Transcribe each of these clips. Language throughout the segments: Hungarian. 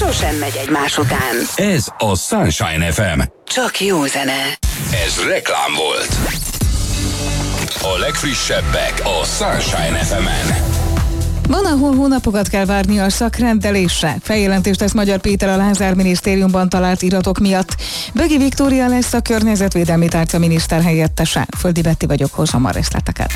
sosem megy egymás után. Ez a Sunshine FM. Csak jó zene. Ez reklám volt. A legfrissebbek a Sunshine FM-en. Van, ahol hónapokat kell várni a szakrendelésre. Feljelentést tesz Magyar Péter a Lázár minisztériumban talált iratok miatt. Bögi Viktória lesz a környezetvédelmi tárca miniszter helyettese. Földi Betti vagyok, hozom a részleteket.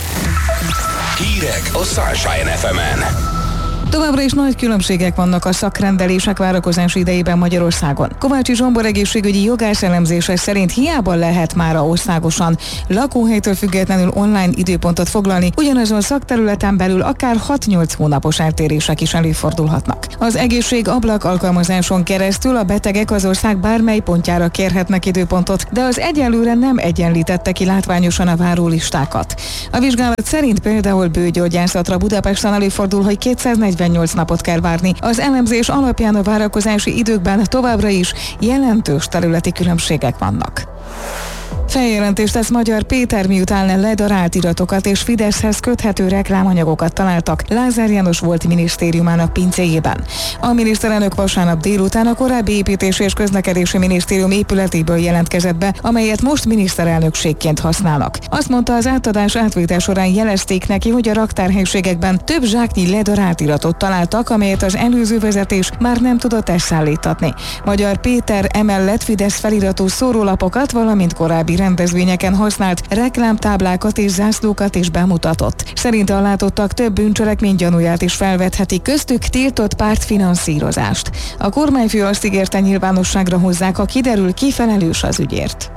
Hírek a Sunshine FM-en. Továbbra is nagy különbségek vannak a szakrendelések várakozási idejében Magyarországon. Kovácsi Zsombor egészségügyi jogász elemzése szerint hiába lehet mára országosan lakóhelytől függetlenül online időpontot foglalni, ugyanazon szakterületen belül akár 6-8 hónapos eltérések is előfordulhatnak. Az egészség ablak alkalmazáson keresztül a betegek az ország bármely pontjára kérhetnek időpontot, de az egyelőre nem egyenlítette ki látványosan a várólistákat. A vizsgálat szerint például bőrgyógyászatra Budapesten előfordul, hogy 248 napot kell várni. Az elemzés alapján a várakozási időkben továbbra is jelentős területi különbségek vannak. Feljelentést tesz Magyar Péter, miután ledarált iratokat és Fideszhez köthető reklámanyagokat találtak Lázár János volt minisztériumának pincéjében. A miniszterelnök vasárnap délután a korábbi építési és közlekedési minisztérium épületéből jelentkezett be, amelyet most miniszterelnökségként használnak. Azt mondta, az átadás átvétel során jelezték neki, hogy a raktárhelyiségekben több zsáknyi ledarált iratot találtak, amelyet az előző vezetés már nem tudott elszállítani. Magyar Péter emellett Fidesz feliratú szórólapokat, valamint korábbi rendezvényeken használt reklámtáblákat és zászlókat is bemutatott. Szerinte a látottak több bűncselekmény gyanúját is felvethetik, köztük tiltott pártfinanszírozást. A kormányfő azt ígérte, nyilvánosságra hozzák, ha kiderül, ki felelős az ügyért.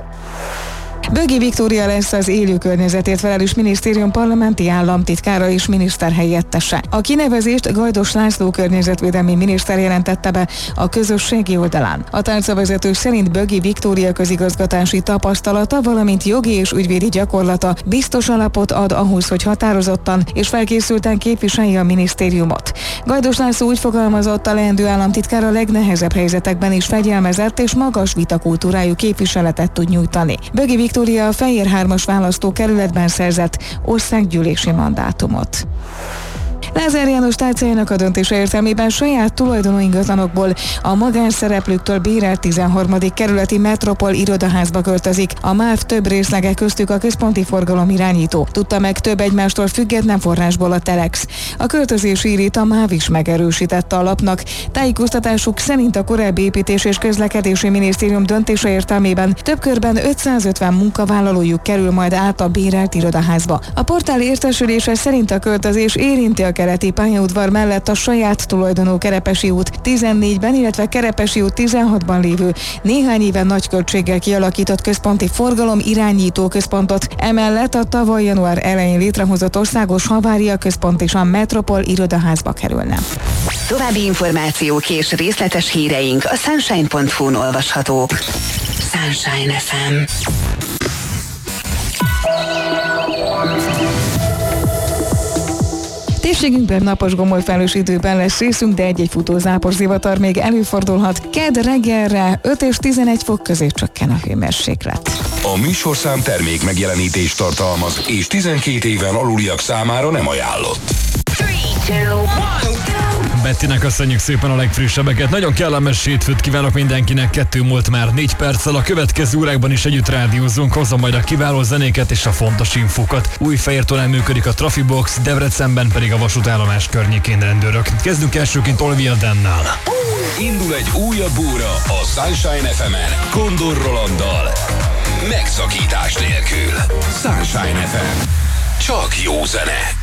Bögi Viktória lesz az élő környezetért felelős minisztérium parlamenti államtitkára és miniszter helyettese. A kinevezést Gajdos László környezetvédelmi miniszter jelentette be a közösségi oldalán. A tárcavezető szerint Bögi Viktória közigazgatási tapasztalata, valamint jogi és ügyvédi gyakorlata biztos alapot ad ahhoz, hogy határozottan és felkészülten képviselje a minisztériumot. Gajdos László úgy fogalmazott, a leendő államtitkár a legnehezebb helyzetekben is fegyelmezett és magas vitakultúrájú képviseletet tud nyújtani. Bögi Viktória a Fejér 3-as választókerületben szerzett országgyűlési mandátumot. Lázár János tárcájának a döntése értelmében saját tulajdonú ingatlanokból a magánszereplőktől bérelt 13. kerületi Metropol irodaházba költözik. A MÁV több részlege, köztük a központi forgalom irányító. Tudta meg több egymástól független forrásból a Telex. A költözés hírét a MÁV is megerősítette a lapnak. Tájékoztatásuk szerint a korábbi építés és közlekedési minisztérium döntése értelmében több körben 550 munkavállalójuk kerül majd át a bérelt irodaházba. A portál értesülése szerint a költözés érinti a keleti pályaudvar mellett a saját tulajdonú Kerepesi út 14-ben, illetve Kerepesi út 16-ban lévő, néhány éven nagy költséggel kialakított központi forgalom irányító központot. Emellett a tavaly január elején létrehozott országos havária központ és a Metropol irodaházba kerülne. További információk és részletes híreink a sunshine.hu-n olvashatók. Sunshine FM. Térségünkben napos gomolyfelhős időben lesz részünk, de egy-egy futózápor zivatar még előfordulhat. Kedd reggelre 5 és 11 fok közé csökken a hőmérséklet. A műsorszám termék megjelenítést tartalmaz, és 12 éven aluliak számára nem ajánlott. 3, 2, 1, Bettinek köszönjük szépen a legfrissebbeket. Nagyon kellemes hétfőt kívánok mindenkinek. 2 múlt már 4 perccel. A következő órákban is együtt rádiózzunk. Hozom majd a kiváló zenéket és a fontos infókat. Újfehértónál működik a Trafibox, Debrecenben pedig a vasútállomás környékén rendőrök. Kezdünk elsőként Olvia Dannal. Indul egy újabb óra a Sunshine FM-en Kondor Rolanddal. Megszakítás nélkül. Sunshine FM. Csak jó zene.